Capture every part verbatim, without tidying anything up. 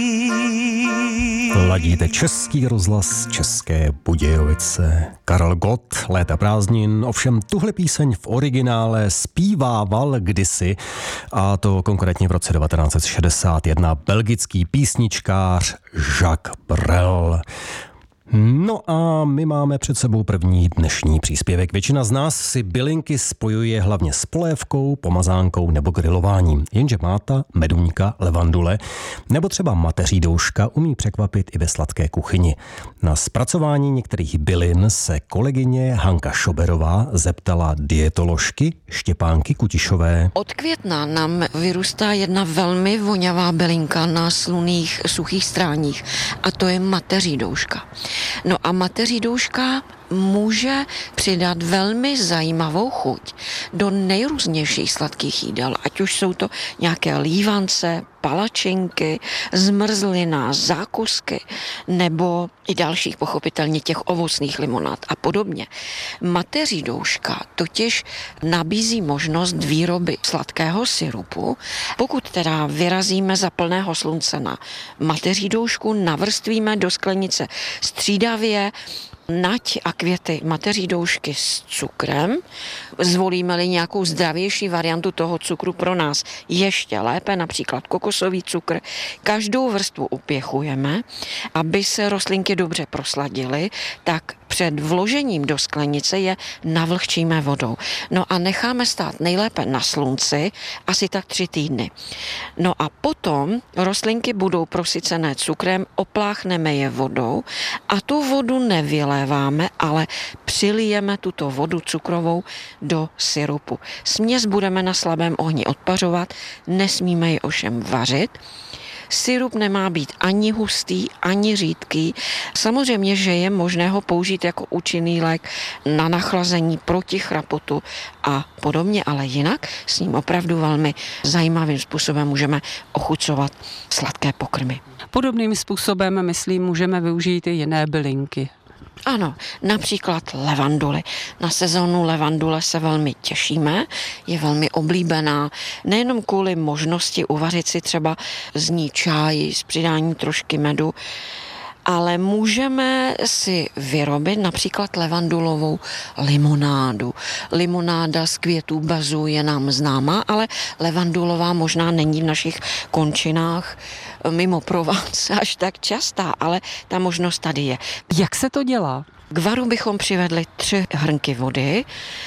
Ladíte Český rozhlas České Budějovice. Karel Gott, Léta prázdnin, ovšem tuhle píseň v originále zpívával kdysi, a to konkrétně v roce devatenáct set šedesát jedna belgický písničkář Jacques Brel. No a my máme před sebou první dnešní příspěvek. Většina z nás si bylinky spojuje hlavně s polévkou, pomazánkou nebo grilováním. Jenže máta, meduňka, levandule nebo třeba mateří douška umí překvapit i ve sladké kuchyni. Na zpracování některých bylin se kolegyně Hanka Šoberová zeptala dietoložky Štěpánky Kutišové. Od května nám vyrůstá jedna velmi vonavá bylinka na slunných suchých stráních a to je mateří douška. No a mateří douška může přidat velmi zajímavou chuť do nejrůznějších sladkých jídel, ať už jsou to nějaké lívance, palačinky, zmrzlina, zákusky nebo i dalších pochopitelně těch ovocných limonád a podobně. Mateří douška totiž nabízí možnost výroby sladkého sirupu. Pokud teda vyrazíme za plného slunce na mateří doušku, navrstvíme do sklenice střídavě nať a květy mateří doušky s cukrem. Zvolíme-li nějakou zdravější variantu toho cukru, pro nás ještě lépe, například kokosový cukr. Každou vrstvu upěchujeme, aby se rostlinky dobře prosladily, tak před vložením do sklenice je navlhčíme vodou. No a necháme stát nejlépe na slunci asi tak tři týdny. No a potom rostlinky budou prosycené cukrem, opláchneme je vodou a tu vodu nevyléváme, ale přilijeme tuto vodu cukrovou do sirupu. Směs budeme na slabém ohni odpařovat, nesmíme ji ovšem vařit. Sirup nemá být ani hustý, ani řídký. Samozřejmě, že je možné ho použít jako účinný lék na nachlazení, proti chrapotu a podobně, ale jinak s ním opravdu velmi zajímavým způsobem můžeme ochucovat sladké pokrmy. Podobným způsobem, myslím, můžeme využít i jiné bylinky. Ano, například levanduly. Na sezónu levandule se velmi těšíme, je velmi oblíbená, nejenom kvůli možnosti uvařit si třeba z ní čaj s přidáním trošky medu, ale můžeme si vyrobit například levandulovou limonádu. Limonáda z květů bazu je nám známá, ale levandulová možná není v našich končinách mimo Provence až tak častá, ale ta možnost tady je. Jak se to dělá? K varu bychom přivedli tři hrnky vody,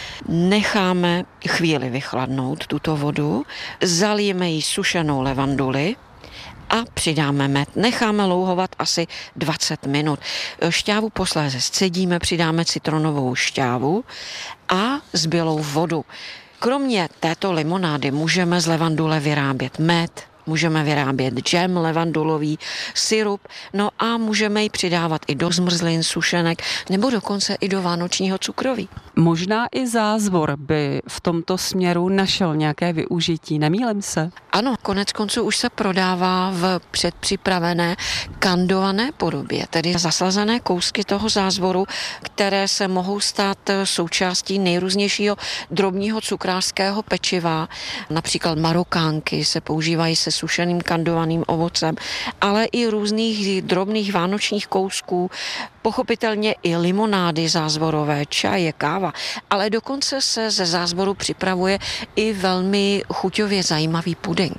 necháme chvíli vychladnout tuto vodu, zalijeme ji sušenou levanduli a přidáme med. Necháme louhovat asi dvacet minut. Šťávu posléze scedíme, přidáme citronovou šťávu a zbylou vodu. Kromě této limonády můžeme z levandule vyrábět med, můžeme vyrábět džem levandulový, sirup, no a můžeme ji přidávat i do zmrzlin, sušenek, nebo dokonce i do vánočního cukroví. Možná i zázvor by v tomto směru našel nějaké využití, nemýlím se? Ano, konec konců už se prodává v předpřipravené kandované podobě, tedy zaslazené kousky toho zázvoru, které se mohou stát součástí nejrůznějšího drobního cukrářského pečiva. Například marokánky se používají se sušeným kandovaným ovocem, ale i různých drobných vánočních kousků, pochopitelně i limonády zázvorové, čaje, káva, ale dokonce se ze zázvoru připravuje i velmi chuťově zajímavý puding.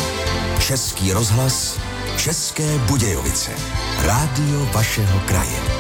Český rozhlas, České Budějovice, rádio vašeho kraje.